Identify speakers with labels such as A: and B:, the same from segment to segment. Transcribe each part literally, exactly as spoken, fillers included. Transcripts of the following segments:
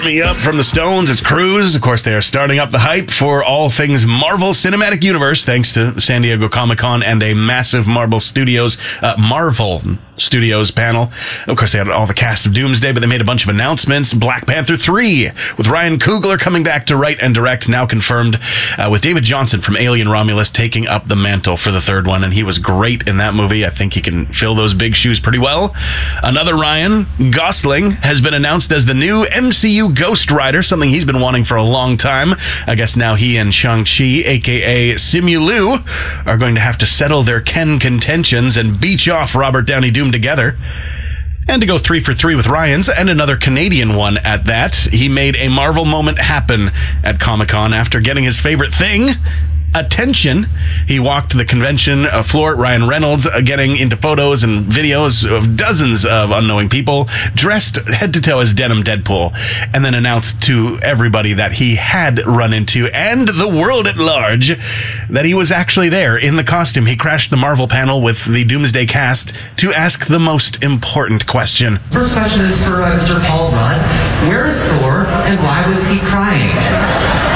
A: Start Me Up from the Stones. It's Cruise. Of course, they are starting up the hype for all things Marvel Cinematic Universe, thanks to San Diego Comic-Con and a massive Marvel Studios, uh, Marvel Studios panel. Of course, they had all the cast of Doomsday, but they made a bunch of announcements. Black Panther three, with Ryan Coogler coming back to write and direct, now confirmed, uh, with David Johnson from Alien Romulus taking up the mantle for the third one, and he was great in that movie. I think he can fill those big shoes pretty well. Another Ryan Gosling has been announced as the new M C U Ghost Rider, something he's been wanting for a long time. I guess now he and Shang-Chi, aka Simu Liu, are going to have to settle their Ken contentions and beach off Robert Downey Doom together. And to go three for three with Ryan's, and another Canadian one at that, he made a Marvel moment happen at Comic-Con after getting his favorite thing, attention. He walked the convention uh, floor, Ryan Reynolds, uh, getting into photos and videos of dozens of unknowing people dressed head to toe as Denim Deadpool, and then announced to everybody that he had run into, and the world at large, that he was actually there in the costume. He crashed the Marvel panel with the Doomsday cast to ask the most important question.
B: First question is for uh, Mister Paul Rudd. Where is Thor, and why was he crying?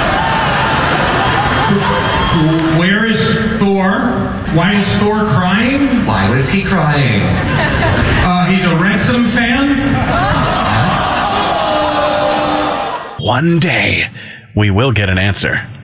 C: Where is Thor? Why is Thor crying?
B: Why was he crying?
C: Uh, he's a Wrexham fan?
B: Yes.
A: One day, we will get an answer.